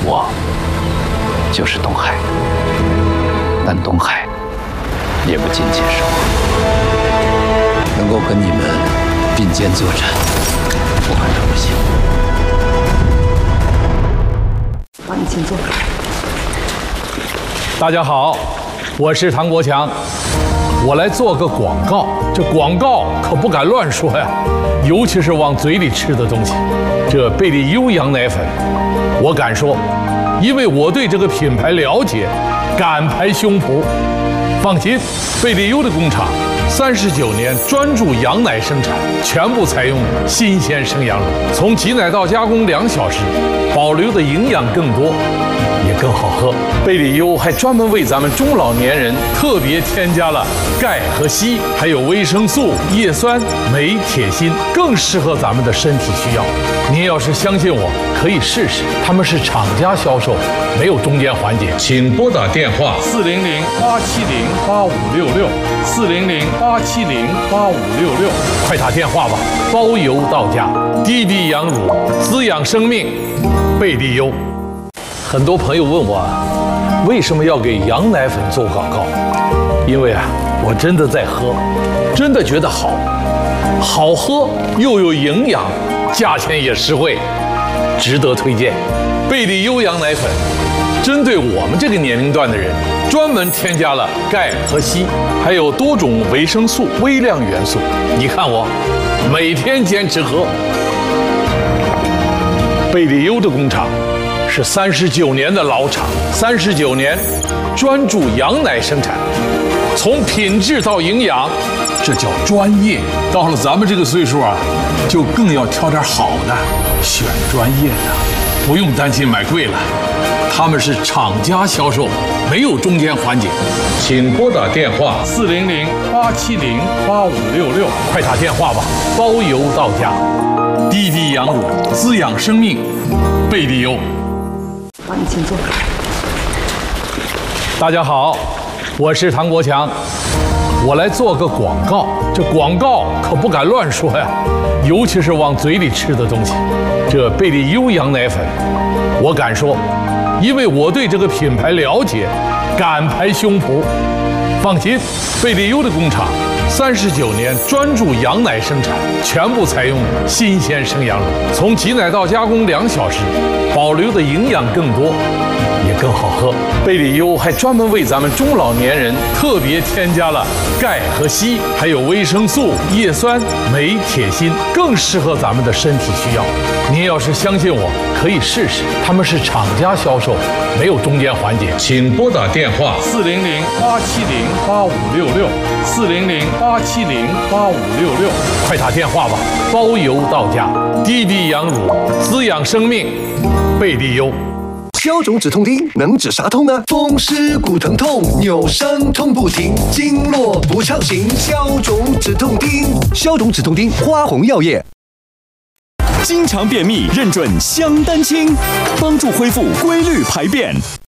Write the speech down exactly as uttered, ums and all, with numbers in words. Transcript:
我就是东海，但东海也不仅仅是我，能够跟你们并肩作战，我很荣幸。 帮你请坐。 大家好，我是唐国强，我来做个广告。这广告可不敢乱说呀，尤其是往嘴里吃的东西。这贝利优羊奶粉，我敢说，因为我对这个品牌了解，敢拍胸脯。放心，贝利优的工厂三十九年专注羊奶生产，全部采用新鲜生羊乳，从挤奶到加工两小时，保留的营养更多，也更好喝。贝利优还专门为咱们中老年人特别添加了钙和硒，还有维生素、叶酸、镁、铁、锌，更适合咱们的身体需要。您要是相信我，可以试试。他们是厂家销售，没有中间环节。请拨打电话四零零八七零八五六六四零零八七零八五六六，快打电话吧，包邮到家。滴滴羊乳，滋养生命，贝利优。很多朋友问我，为什么要给羊奶粉做广告？因为啊，我真的在喝，真的觉得好，好喝又有营养，价钱也实惠，值得推荐。贝利优羊奶粉针对我们这个年龄段的人，专门添加了钙和硒，还有多种维生素、微量元素。你看我每天坚持喝。贝利优的工厂是三十九年的老厂，三十九年专注羊奶生产，从品质到营养，这叫专业。到了咱们这个岁数啊，就更要挑点好的，选专业的，不用担心买贵了。他们是厂家销售，没有中间环节。请拨打电话四零零八七零八五六六，快打电话吧，包邮到家。滴滴羊乳，滋养生命，贝利优。 帮你请坐。 大家好，我是唐国强，我来做个广告。这广告可不敢乱说呀，尤其是往嘴里吃的东西。这贝利优羊奶粉，我敢说，因为我对这个品牌了解，敢拍胸脯。放心，贝利优的工厂三十九年专注羊奶生产，全部采用新鲜生羊乳，从挤奶到加工两小时，保留的营养更多，也更好喝。贝利优还专门为咱们中老年人特别添加了钙和硒，还有维生素、叶酸、镁、铁、锌，更适合咱们的身体需要。您要是相信我，可以试试。他们是厂家销售，没有中间环节。请拨打电话四零零八七零八五六六四零零八七零八五六六，快打电话吧，包邮到家。滴滴羊乳，滋养生命，贝利优。 消肿止痛钉能止啥痛呢？风湿骨疼痛，扭伤痛不停，经络不畅行，消肿止痛钉。消肿止痛钉，花红药业。 经常便秘，认准香丹清，帮助恢复规律排便。